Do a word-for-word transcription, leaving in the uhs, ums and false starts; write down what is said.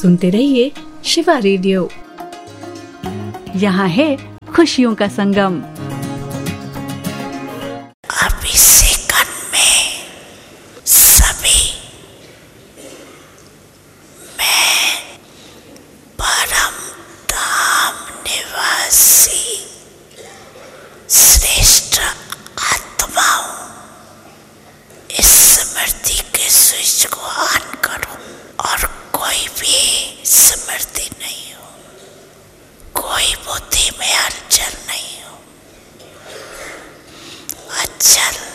सुनते रहिए शिवा रेडियो। यहाँ है खुशियों का संगम। अभी सेकंड में सभी मैं परम धाम निवासी श्रेष्ठ आत्माओं इस स्मृति के स्विच को ऑन करो और कोई भी स्मृति नहीं हो, कोई बुद्धि में हलचल नहीं हो, अचल